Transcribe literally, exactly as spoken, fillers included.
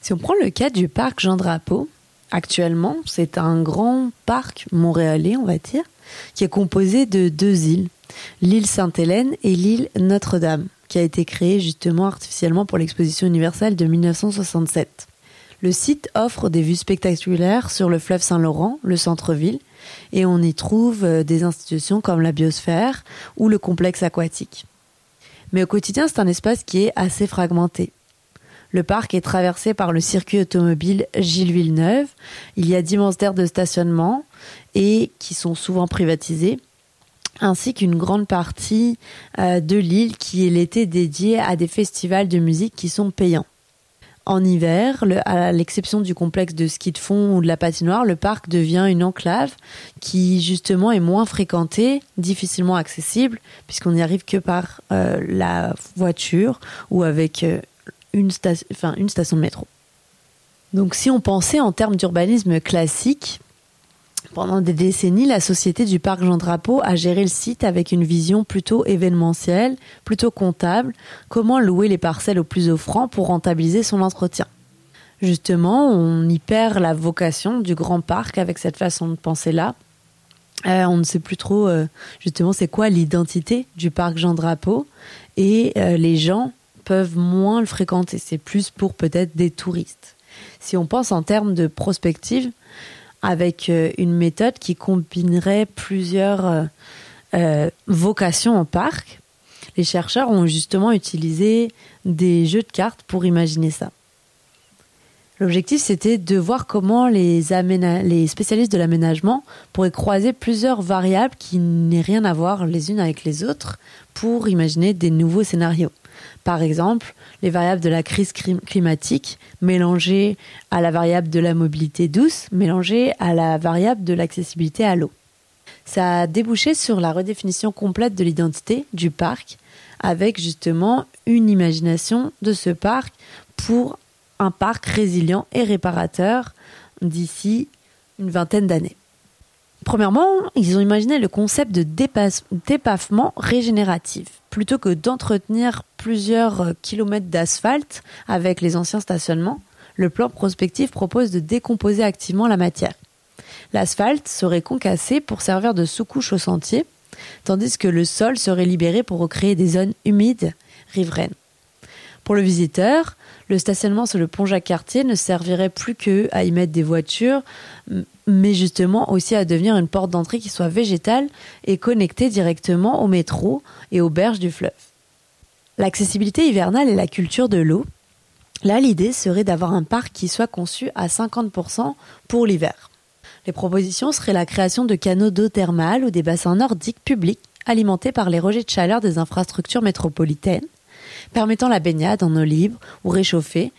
Si on prend le cas du parc Jean Drapeau, actuellement, c'est un grand parc montréalais, on va dire, qui est composé de deux îles, l'île Sainte-Hélène et l'île Notre-Dame, qui a été créée justement artificiellement pour l'exposition universelle de dix-neuf cent soixante-sept. Le site offre des vues spectaculaires sur le fleuve Saint-Laurent, le centre-ville, et on y trouve des institutions comme la biosphère ou le complexe aquatique. Mais au quotidien, c'est un espace qui est assez fragmenté. Le parc est traversé par le circuit automobile Gilles Villeneuve. Il y a d'immenses aires de stationnement et qui sont souvent privatisées, ainsi qu'une grande partie euh, de l'île qui est l'été dédiée à des festivals de musique qui sont payants. En hiver, le, à l'exception du complexe de ski de fond ou de la patinoire, le parc devient une enclave qui justement est moins fréquentée, difficilement accessible, puisqu'on n'y arrive que par euh, la voiture ou avec euh, une, sta- enfin, une station de métro. Donc si on pensait en termes d'urbanisme classique, pendant des décennies, la société du parc Jean Drapeau a géré le site avec une vision plutôt événementielle, plutôt comptable, comment louer les parcelles au plus offrant pour rentabiliser son entretien. Justement, on y perd la vocation du grand parc avec cette façon de penser-là. Euh, on ne sait plus trop, euh, justement, c'est quoi l'identité du parc Jean Drapeau et euh, les gens peuvent moins le fréquenter. C'est plus pour peut-être des touristes. Si on pense en termes de prospective, avec une méthode qui combinerait plusieurs euh, euh, vocations au parc. Les chercheurs ont justement utilisé des jeux de cartes pour imaginer ça. L'objectif, c'était de voir comment les, aména- les spécialistes de l'aménagement pourraient croiser plusieurs variables qui n'aient rien à voir les unes avec les autres pour imaginer des nouveaux scénarios. Par exemple, les variables de la crise climatique mélangées à la variable de la mobilité douce, mélangées à la variable de l'accessibilité à l'eau. Ça a débouché sur la redéfinition complète de l'identité du parc, avec justement une imagination de ce parc pour un parc résilient et réparateur d'ici une vingtaine d'années. Premièrement, ils ont imaginé le concept de dépasse, dépavement régénératif. Plutôt que d'entretenir plusieurs kilomètres d'asphalte avec les anciens stationnements, le plan prospectif propose de décomposer activement la matière. L'asphalte serait concassé pour servir de sous-couche au sentier, tandis que le sol serait libéré pour recréer des zones humides riveraines. Pour le visiteur, le stationnement sur le pont Jacques-Cartier ne servirait plus qu'à y mettre des voitures, mais justement aussi à devenir une porte d'entrée qui soit végétale et connectée directement au métro et aux berges du fleuve. L'accessibilité hivernale et la culture de l'eau, là l'idée serait d'avoir un parc qui soit conçu à cinquante pour cent pour l'hiver. Les propositions seraient la création de canaux d'eau thermale ou des bassins nordiques publics alimentés par les rejets de chaleur des infrastructures métropolitaines, permettant la baignade en eau libre ou réchauffée